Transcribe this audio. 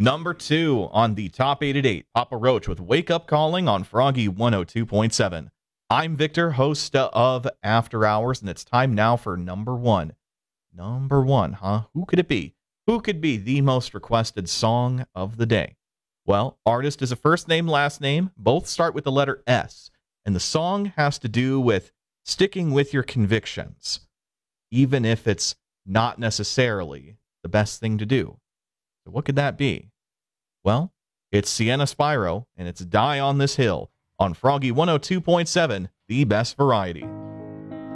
Number 2 on the top 8 at 8, Papa Roach with Wake Up Calling on Froggy 102.7. I'm Victor, host of After Hours, and it's time now for number 1. Number 1, huh? Who could it be? Who could be the most requested song of the day? Well, artist is a first name, last name. Both start with the letter S, and the song has to do with sticking with your convictions, even if it's not necessarily the best thing to do. So what could that be? Well, it's Sienna Spyro, and it's Die on This Hill on Froggy 102.7, the best variety.